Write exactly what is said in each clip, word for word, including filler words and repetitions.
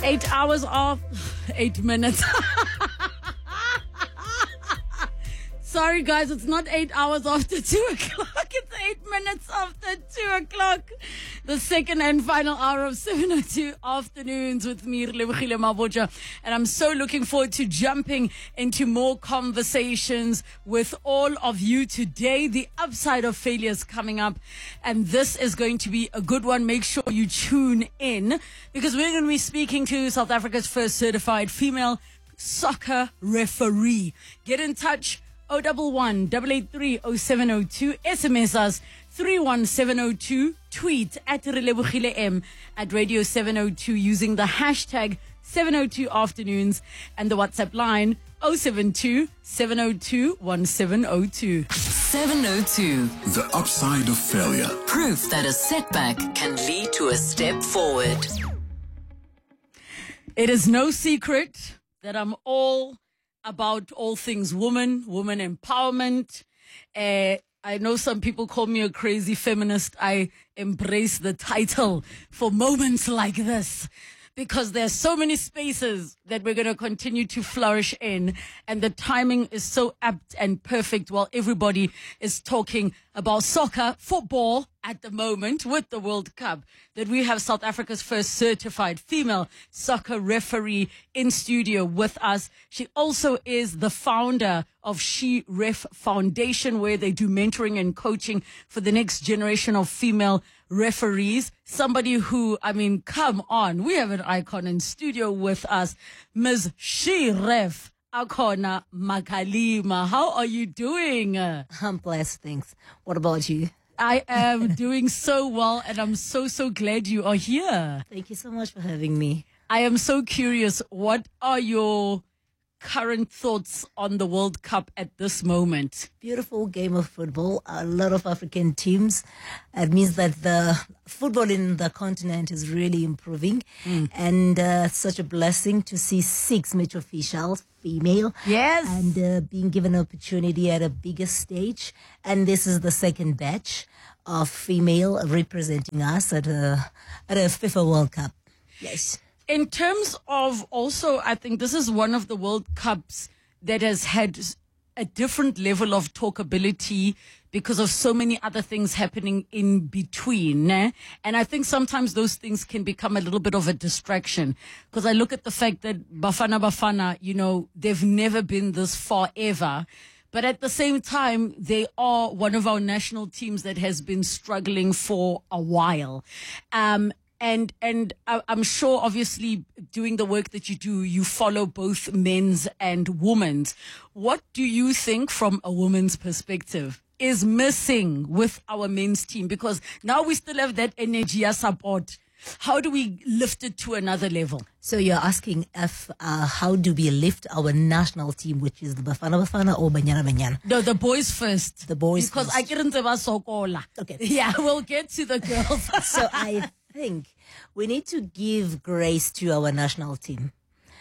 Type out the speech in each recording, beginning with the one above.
Eight hours off, eight minutes. Sorry, guys, it's not eight hours after two o'clock. It's eight minutes after two o'clock. The second and final hour of seven oh two afternoons with me, Relebogile Mabotja. And I'm so looking forward to jumping into more conversations with all of you today. The upside of failure is coming up, and this is going to be a good one. Make sure you tune in, because we're going to be speaking to South Africa's first certified female soccer referee. Get in touch. oh one one, eight eight three, oh seven oh two. S M S us three one seven oh two. Tweet at Relebogile M at Radio seven oh two using the hashtag seven oh two afternoons, and the WhatsApp line oh seven two, seven oh two, one seven oh two. seven oh two. The upside of failure. Proof that a setback can lead to a step forward. It is no secret that I'm all about all things woman, woman empowerment. Uh, I know some people call me a crazy feminist. I embrace the title for moments like this, because there's so many spaces that we're going to continue to flourish in, and the timing is so apt and perfect while everybody is talking about soccer, football at the moment with the World Cup, that we have South Africa's first certified female soccer referee in studio with us. She also is the founder of She Ref Foundation, where they do mentoring and coaching for the next generation of female referees. Somebody who, I mean, come on, we have an icon in studio with us, Miz She Ref Akona Makalima. How are you doing? I'm blessed, thanks. What about you? I am doing so well, and I'm so, so glad you are here. Thank you so much for having me. I am so curious, what are your current thoughts on the World Cup at this moment? Beautiful game of football, a lot of African teams. It means that the football in the continent is really improving, mm. and uh, such a blessing to see six match officials, female, yes, and uh, being given an opportunity at a bigger stage. And this is the second batch of female representing us at a at a FIFA World Cup. Yes. In terms of also, I think this is one of the World Cups that has had a different level of talkability because of so many other things happening in between. Eh? And I think sometimes those things can become a little bit of a distraction, because I look at the fact that Bafana Bafana, you know, they've never been this far ever. But at the same time, they are one of our national teams that has been struggling for a while. Um, And and I'm sure, obviously, doing the work that you do, you follow both men's and women's. What do you think, from a woman's perspective, is missing with our men's team? Because now we still have that energy as support. How do we lift it to another level? So you're asking if uh, how do we lift our national team, which is the Bafana Bafana or Banyana Banyana? No, the boys first. The boys because first. Because I couldn't have sokola. Okay. Yeah, we'll get to the girls. So I think we need to give grace to our national team,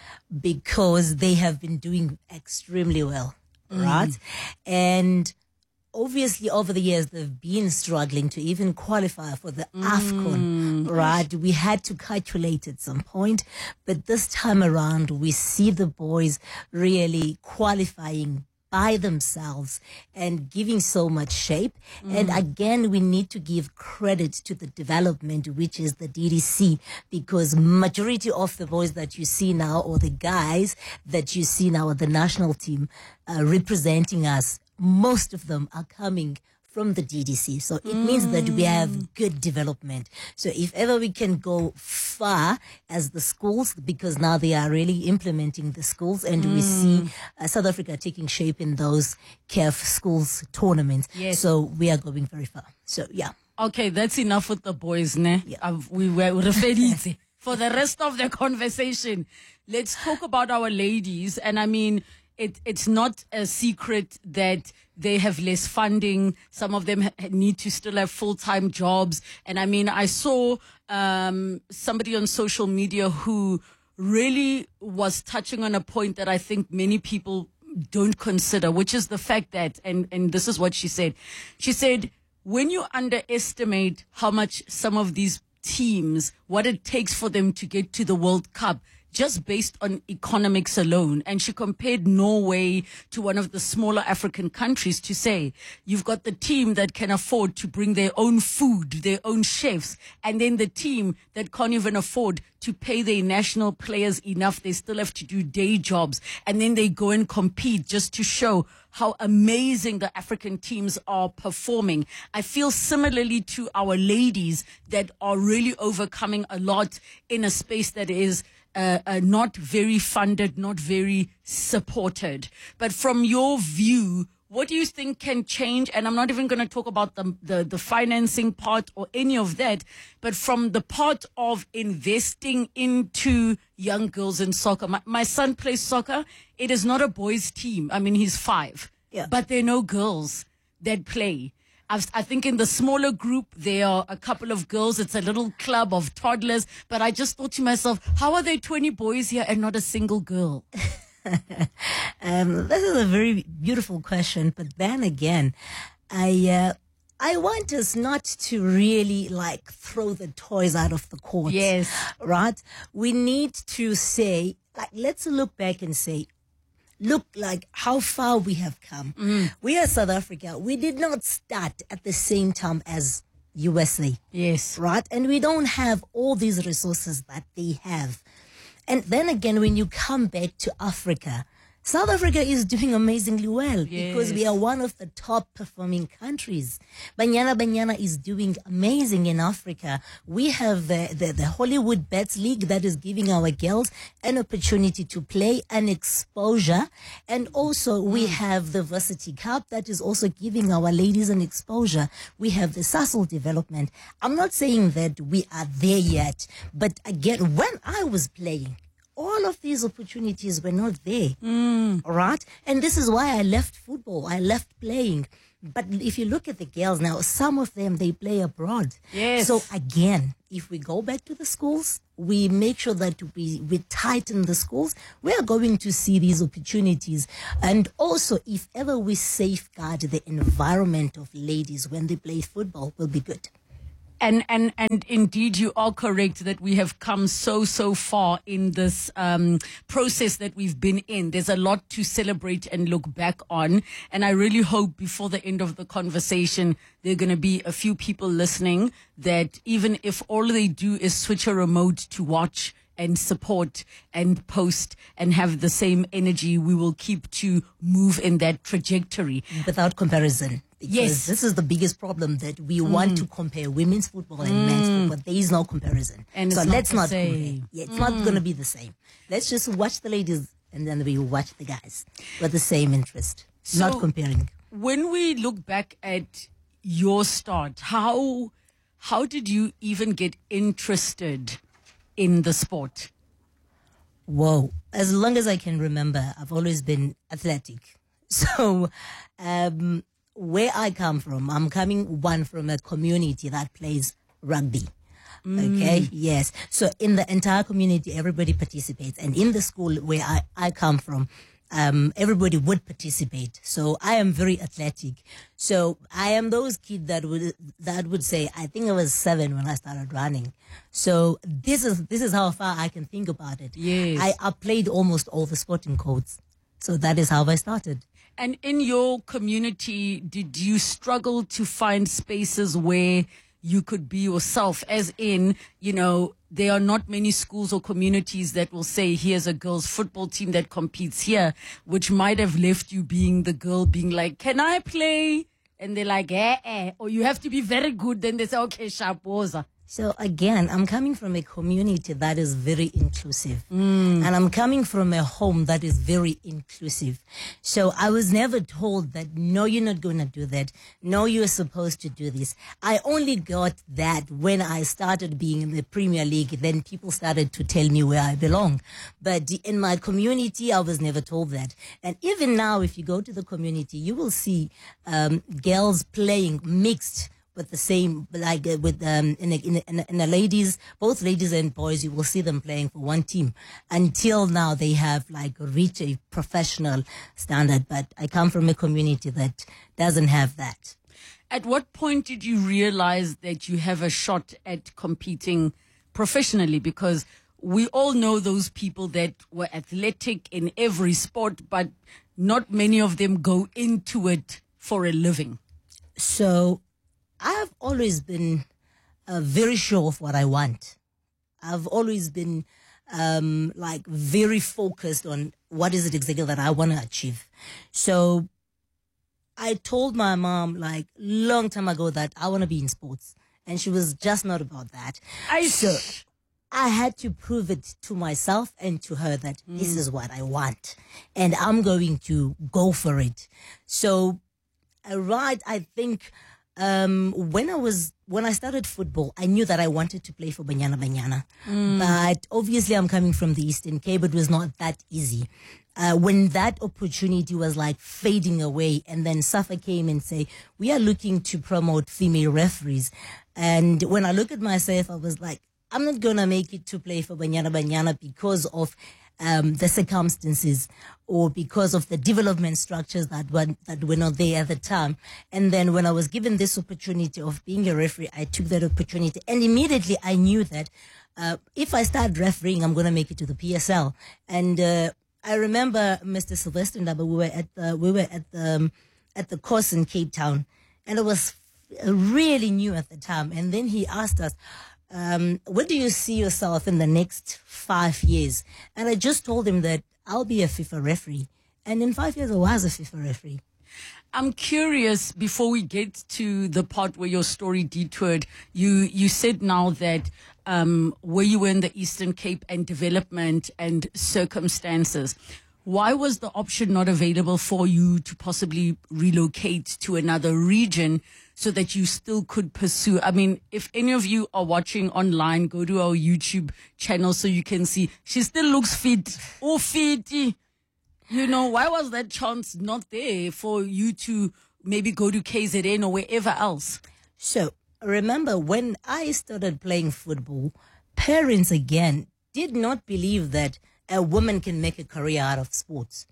because they have been doing extremely well, mm. right? And obviously, over the years, they've been struggling to even qualify for the mm. AFCON, right? We had to calculate at some point, but this time around, we see the boys really qualifying by themselves and giving so much shape. Mm. And again, we need to give credit to the development, which is the D D C, because majority of the boys that you see now, or the guys that you see now at the national team uh, representing us, most of them are coming from the D D C. So it mm. means that we have good development. So if ever we can go far as the schools, because now they are really implementing the schools, and mm. we see uh, South Africa taking shape in those C A F schools tournaments. Yes. So we are going very far. So yeah. Okay, that's enough with the boys, ne? Yeah. Uh, we were referring for the rest of the conversation. Let's talk about our ladies. And I mean, It, it's not a secret that they have less funding. Some of them ha- need to still have full-time jobs. And I mean, I saw um, somebody on social media who really was touching on a point that I think many people don't consider, which is the fact that, and, and this is what she said. She said, when you underestimate how much some of these teams, what it takes for them to get to the World Cup, just based on economics alone. And she compared Norway to one of the smaller African countries to say, you've got the team that can afford to bring their own food, their own chefs, and then the team that can't even afford to pay their national players enough. They still have to do day jobs, and then they go and compete just to show how amazing the African teams are performing. I feel similarly to our ladies that are really overcoming a lot in a space that is Uh, uh, not very funded, not very supported. But from your view, what do you think can change? And I'm not even going to talk about the, the, the financing part or any of that, but from the part of investing into young girls in soccer. My, my son plays soccer. It is not a boys' team. I mean, he's five, Yeah. but there are no girls that play. I've, I think in the smaller group, there are a couple of girls. It's a little club of toddlers. But I just thought to myself, how are there twenty boys here and not a single girl? um, this is a very beautiful question. But then again, I uh, I want us not to really like throw the toys out of the court. Yes. Right? We need to say, like, let's look back and say, look like how far we have come. Mm. We are South Africa. We did not start at the same time as U S A. Yes. Right? And we don't have all these resources that they have. And then again, when you come back to Africa, South Africa is doing amazingly well because we Yes. are one of the top performing countries. Banyana Banyana is doing amazing in Africa. We have the, the, the Hollywood Bets League that is giving our girls an opportunity to play, an exposure. And also we have the Varsity Cup that is also giving our ladies an exposure. We have the Sasol development. I'm not saying that we are there yet, but again, when I was playing, all of these opportunities were not there. Mm. All right? And this is why I left football. I left playing. But if you look at the girls now, some of them, they play abroad. Yes. So again, if we go back to the schools, we make sure that we, we tighten the schools, we are going to see these opportunities. And also, if ever we safeguard the environment of ladies when they play football, will be good. And, and, and indeed, you are correct that we have come so, so far in this um, process that we've been in. There's a lot to celebrate and look back on. And I really hope before the end of the conversation, there are going to be a few people listening that even if all they do is switch a remote to watch and support and post and have the same energy, we will keep to move in that trajectory. Without comparison. Because Yes. this is the biggest problem, that we mm. want to compare women's football and mm. men's football. There is no comparison. And so it's not let's the not same. compare. Yeah, it's mm. not going to be the same. Let's just watch the ladies and then we watch the guys with the same interest. So not comparing. When we look back at your start, how how did you even get interested in the sport? Whoa. As long as I can remember, I've always been athletic. So, um, where I come from, I'm coming one from a community that plays rugby. Mm. Okay. Yes. So in the entire community, everybody participates. And in the school where I, I come from, um, everybody would participate. So I am very athletic. So I am those kids that would, that would say, I think I was seven when I started running. So this is, this is how far I can think about it. Yes. I, I played almost all the sporting codes. So that is how I started. And in your community, did you struggle to find spaces where you could be yourself? As in, you know, there are not many schools or communities that will say, here's a girls' football team that competes here, which might have left you being the girl being like, can I play? And they're like, eh, eh. Or you have to be very good. Then they say, okay, Shapoza. So again, I'm coming from a community that is very inclusive. Mm. And I'm coming from a home that is very inclusive. So I was never told that, no, you're not going to do that. No, you're supposed to do this. I only got that when I started being in the Premier League. Then people started to tell me where I belong. But in my community, I was never told that. And even now, if you go to the community, you will see um, girls playing mixed with the same, like uh, with um, in a, in, a, in a ladies, both ladies and boys, you will see them playing for one team. Until now, they have like reached a professional standard. But I come from a community that doesn't have that. At what point did you realize that you have a shot at competing professionally? Because we all know those people that were athletic in every sport, but not many of them go into it for a living. So I've always been uh, very sure of what I want. I've always been um, like very focused on what is it exactly that I want to achieve. So I told my mom like long time ago that I want to be in sports, and she was just not about that. I so I had to prove it to myself and to her that mm. this is what I want, and I'm going to go for it. So, uh, right, I think um, when I was when I started football, I knew that I wanted to play for Banyana Banyana, mm. but obviously I'm coming from the Eastern Cape. It was not that easy. Uh, when that opportunity was like fading away, and then SAFA came and say, we are looking to promote female referees. And when I look at myself, I was like, I'm not going to make it to play for Banyana Banyana because of um, the circumstances or because of the development structures that were, that were not there at the time. And then when I was given this opportunity of being a referee, I took that opportunity. And immediately I knew that uh, if I start refereeing, I'm going to make it to the P S L. And uh, I remember Mister Sylvester Ndaba, we were at the, we were at the, um, at the course in Cape Town, and it was really new at the time. And then he asked us, um, where do you see yourself in the next five years? And I just told him that I'll be a FIFA referee. And in five years, I was a FIFA referee. I'm curious, before we get to the part where your story detoured, you, you said now that um, where you were in the Eastern Cape and development and circumstances, why was the option not available for you to possibly relocate to another region so that you still could pursue? I mean, if any of you are watching online, go to our YouTube channel so you can see she still looks fit. Oh, fit. You know, why was that chance not there for you to maybe go to K Z N or wherever else? So, remember, when I started playing football, parents again did not believe that a woman can make a career out of sports.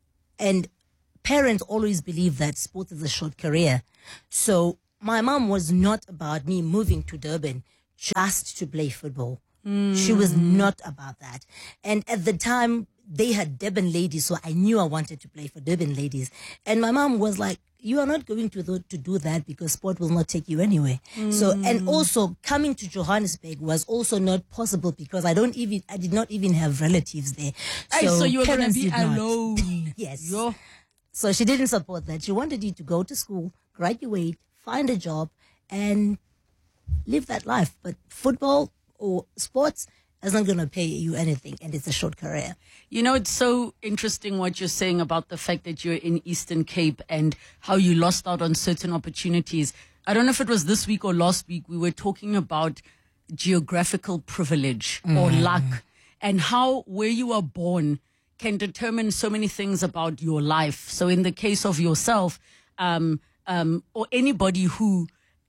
And parents always believe that sports is a short career. So, my mom was not about me moving to Durban just to play football. Mm. She was not about that. And at the time, they had Durban ladies, so I knew I wanted to play for Durban ladies. And my mom was like, you are not going to, do, to do that because sport will not take you anywhere. Mm. So, and also coming to Johannesburg was also not possible because I don't even, I did not even have relatives there. So, Ay, so you were going to be alone. Yes. Yo. So she didn't support that. She wanted you to go to school, graduate, find a job, and live that life. But football or sports is not going to pay you anything, and it's a short career. You know, it's so interesting what you're saying about the fact that you're in Eastern Cape and how you lost out on certain opportunities. I don't know if it was this week or last week, we were talking about geographical privilege mm. or luck and how where you are born can determine so many things about your life. So in the case of yourself, um, um, or anybody who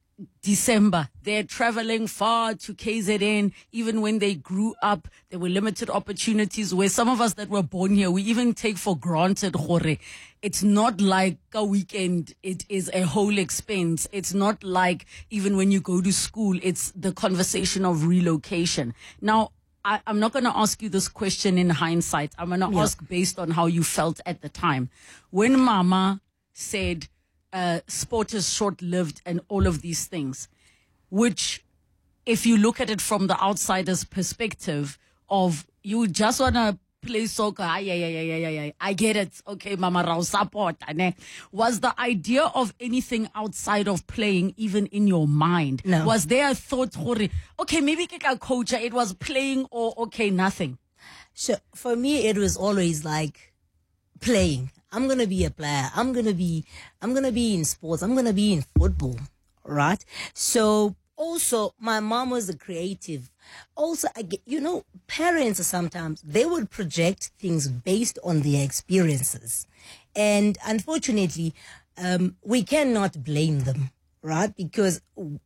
December, they're traveling far to K Z N. Even when they grew up, there were limited opportunities where some of us that were born here, we even take for granted, Hore. It's not like a weekend. It is a whole expense. It's not like even when you go to school, it's the conversation of relocation. Now, I, I'm not going to ask you this question in hindsight. I'm going to yeah. ask based on how you felt at the time. When Mama said, Uh, sport is short-lived and all of these things, which if you look at it from the outsider's perspective of you just want to play soccer, ay, ay, ay, ay, ay, ay, I get it. Okay, Mama Rao, support. Was the idea of anything outside of playing even in your mind? No. Was there a thought, okay, maybe a coach, it was playing or okay, nothing? So for me, it was always like playing. I'm going to be a player. I'm going to be, I'm going to be in sports. I'm going to be in football. Right. So also my mom was a creative. Also, I get, you know, parents sometimes they would project things based on their experiences. And unfortunately, um, we cannot blame them. Right. Because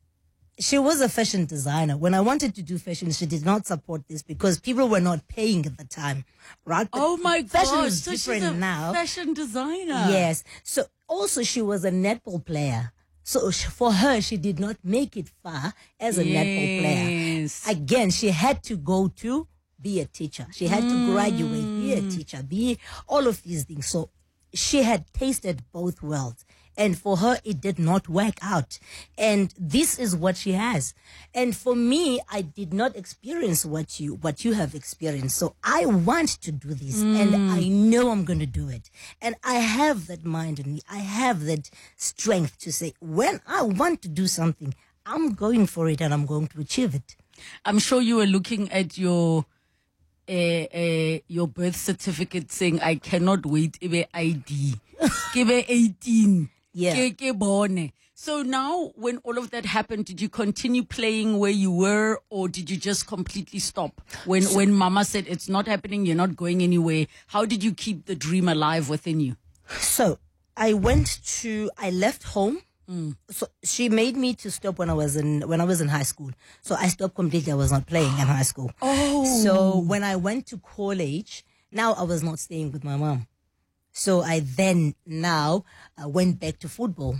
she was a fashion designer. When I wanted to do fashion, she did not support this because people were not paying at the time, right? But oh my fashion gosh, is so different she's a now. Fashion designer. Yes. So also she was a netball player. So sh- for her, she did not make it far as a netball player. Yes. Again, she had to go to be a teacher. She had to graduate, be a teacher, be all of these things. So she had tasted both worlds. And for her, it did not work out. And this is what she has. And for me, I did not experience what you what you have experienced. So I want to do this, and I know I'm going to do it. And I have that mind in me. I have that strength to say, when I want to do something, I'm going for it, and I'm going to achieve it. I'm sure you were looking at your uh, uh, your birth certificate saying, I cannot wait, ebe I D. Ebe eighteen. Yeah. Ke- ke bone. So now, when all of that happened, did you continue playing where you were, or did you just completely stop? When so, when Mama said it's not happening, you're not going anywhere, how did you keep the dream alive within you? So I went to, I left home. Mm. So she made me to stop when I was in when I was in high school. So I stopped completely. I was not playing in high school. Oh. So when I went to college, now I was not staying with my mom. So I then now uh, went back to football.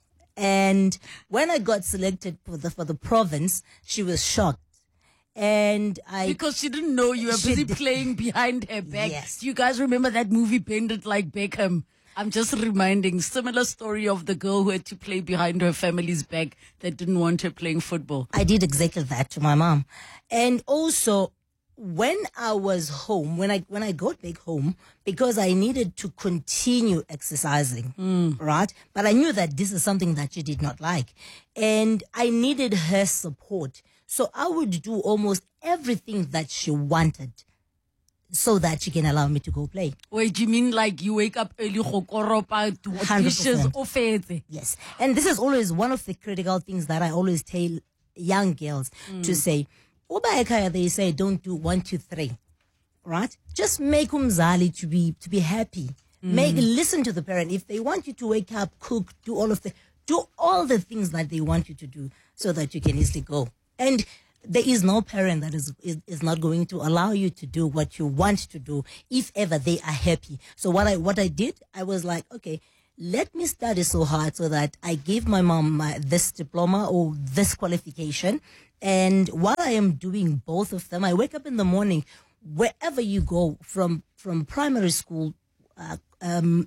And when I got selected for the for the province, she was shocked. And I because she didn't know you were busy did. playing behind her back. Yes. Do you guys remember that movie Bended Like Beckham? I'm just reminding similar story of the girl who had to play behind her family's back that didn't want her playing football. I did exactly that to my mom. And also when I was home, when I when I got back home, because I needed to continue exercising, mm. right? But I knew that this is something that she did not like. And I needed her support. So I would do almost everything that she wanted so that she can allow me to go play. Wait, you mean like you wake up early, go koropa, do dishes, ofete? Yes. And this is always one of the critical things that I always tell young girls mm. to say. They say don't do one, two, three, right? Just make umzali to be to be happy. Mm. Make listen to the parent. If they want you to wake up, cook, do all of the do all the things that they want you to do, so that you can easily go. And there is no parent that is, is is not going to allow you to do what you want to do if ever they are happy. So what I what I did, I was like, okay, let me study so hard so that I gave my mom my, this diploma or this qualification. And while I am doing both of them, I wake up in the morning, wherever you go, from from primary school, uh, um,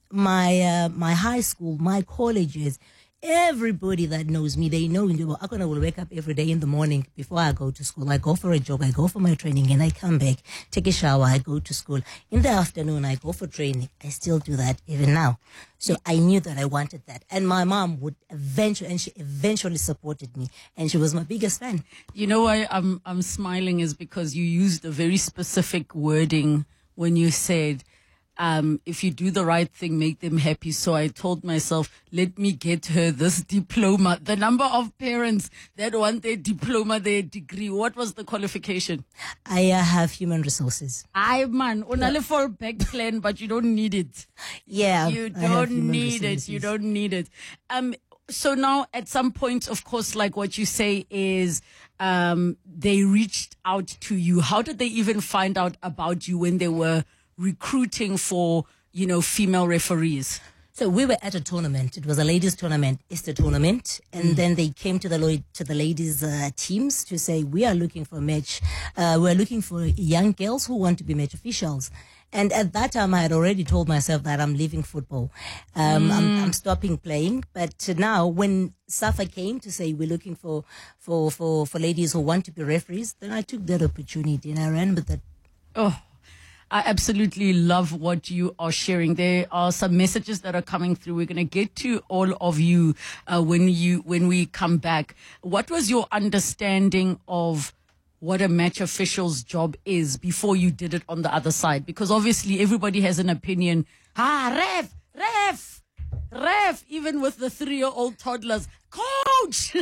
my uh, my high school, my colleges, everybody that knows me, they know I will wake up every day in the morning before I go to school. I go for a jog, I go for my training, and I come back, take a shower, I go to school. In the afternoon, I go for training. I still do that even now. So I knew that I wanted that. And my mom would eventually, and she eventually supported me. And she was my biggest fan. You know why I'm, I'm smiling is because you used a very specific wording when you said, Um, if you do the right thing, make them happy. So I told myself, let me get her this diploma. The number of parents that want their diploma, their degree. What was the qualification? I uh, have human resources. I man, only for back plan, but you don't need it. Yeah, you don't need it. You don't need it. Um. So now, at some point, of course, like what you say is, um, they reached out to you. How did they even find out about you when they were recruiting for, you know, female referees? So we were at a tournament. It was a ladies' tournament. It's the tournament. And mm. then they came to the lo- to the ladies' uh, teams to say, we are looking for match. Uh, we're looking for young girls who want to be match officials. And at that time, I had already told myself that I'm leaving football. Um, mm. I'm, I'm stopping playing. But now, when SAFA came to say we're looking for, for, for, for ladies who want to be referees, then I took that opportunity and I ran with it. Oh, I absolutely love what you are sharing. There are some messages that are coming through. We're going to get to all of you uh, when you when we come back. What was your understanding of what a match official's job is before you did it on the other side? Because obviously everybody has an opinion. Ah, ref, ref, ref, even with the three-year-old toddlers. Coach!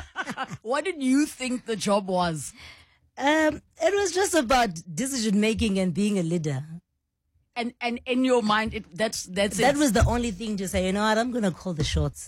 What did you think the job was? Um, it was just about decision making and being a leader. And and in your mind, it, that's that's that it. was the only thing to say. You know what? I'm gonna call the shots.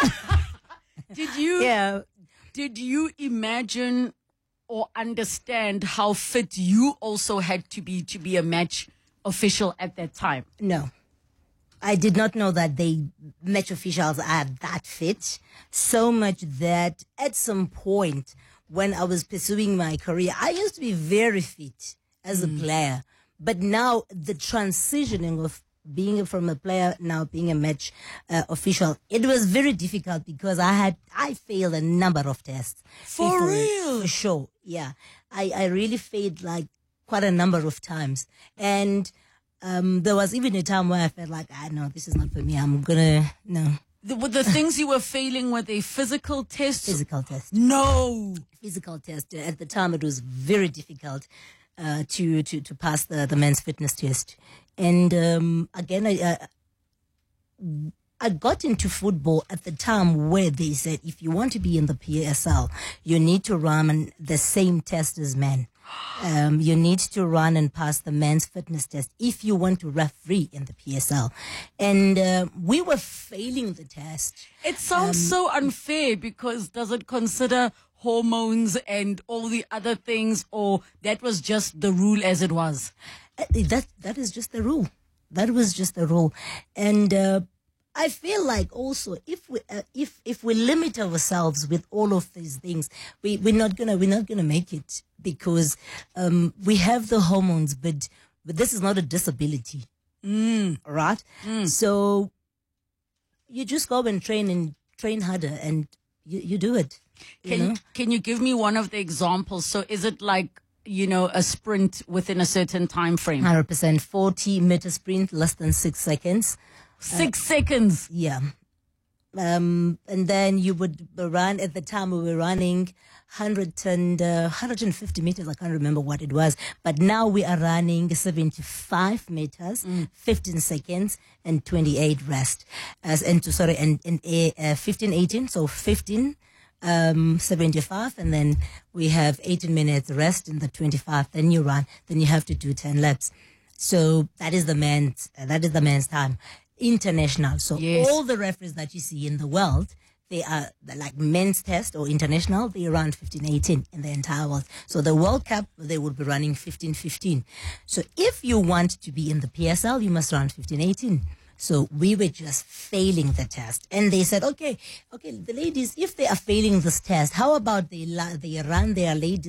Did you? Yeah. Did you imagine or understand how fit you also had to be to be a match official at that time? No. I did not know that they match officials are that fit. So much that at some point when I was pursuing my career, I used to be very fit as a player. But now the transitioning of being from a player now being a match uh, official, it was very difficult because I had I failed a number of tests. For before- real? For sure, yeah. I, I really failed like quite a number of times. And um, there was even a time where I felt like, ah, no, this is not for me. I'm gonna, no, The, with the things you were failing were they physical tests? physical test. No. Physical test. At the time, it was very difficult uh, to, to, to pass the, the men's fitness test. And um, again, I, uh, I got into football at the time where they said, if you want to be in the P S L, you need to run the same test as men. Um, you need to run and pass the men's fitness test if you want to referee in the P S L. And uh, we were failing the test. It sounds so unfair because does it consider hormones and all the other things, or that was just the rule as it was? Uh, That that is just the rule. That was just the rule, and uh, I feel like also if we uh, if if we limit ourselves with all of these things, we we're not gonna we're not gonna make it because um, we have the hormones, but but this is not a disability, Mm. right? So you just go and train and train harder, and you you do it. You Can know? can you give me one of the examples? So is it like, you know, a sprint within a certain time frame? one hundred percent forty meter sprint, less than six seconds. Six seconds. Yeah. Um, and then you would run, at the time we were running one hundred and, uh, one hundred fifty meters. I can't remember what it was. But now we are running seventy-five meters, fifteen seconds, and twenty-eight rest. As and to, sorry, and, and uh, fifteen, eighteen. So fifteen, um, seventy-five, and then we have eighteen minutes rest in the twenty-five. Then you run. Then you have to do ten laps. So that is the man's, uh, that is the man's time. International. So Yes. all the referees that you see in the world, they are they're like men's test or international, they run fifteen eighteen in the entire world. So the World Cup, they would be running fifteen fifteen. So if you want to be in the P S L, you must run fifteen eighteen. So we were just failing the test. And they said, okay, okay, the ladies, if they are failing this test, how about they, la- they run their ladies